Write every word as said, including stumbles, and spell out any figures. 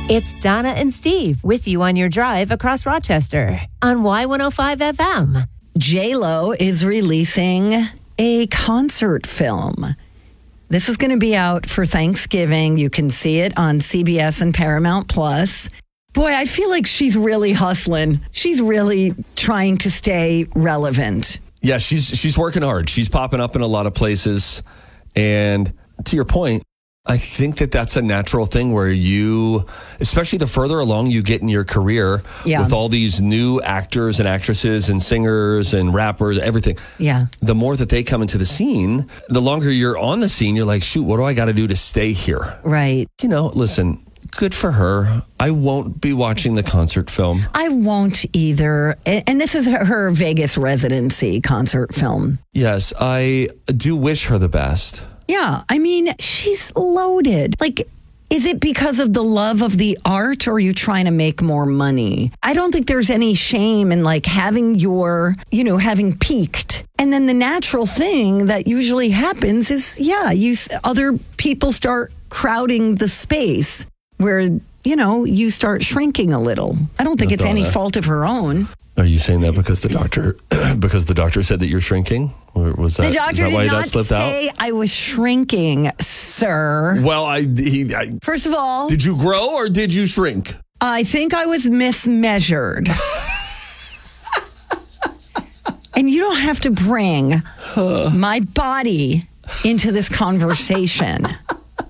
It's Donna and Steve with you on your drive across Rochester on Y one oh five F M. J-Lo is releasing a concert film. This is going to be out for Thanksgiving. You can see it on C B S and Paramount Plus. Boy, I feel like she's really hustling. She's really trying to stay relevant. Yeah, she's she's working hard. She's popping up in a lot of places. And to your point, I think that that's a natural thing where you, especially the further along you get in your career, yeah. with all these new actors and actresses and singers and rappers, everything. Yeah. The more that they come into the scene, the longer you're on the scene, you're like, shoot, what do I got to do to stay here? Right. You know, listen, good for her. I won't be watching the concert film. I won't either. And this is her Vegas residency concert film. Yes, I do wish her the best. Yeah, I mean, she's loaded. Like, is it because of the love of the art, or are you trying to make more money? I don't think there's any shame in like having your, you know, having peaked. And then the natural thing that usually happens is, yeah, you other people start crowding the space where, you know, you start shrinking a little. I don't think it's any fault of her own. Are you saying that because the doctor because the doctor said that you're shrinking? Or was that, the doctor is that did why not that slipped say out? I was shrinking, sir. Well, I, he, I First of all, did you grow or did you shrink? I think I was mismeasured. And you don't have to bring my body into this conversation.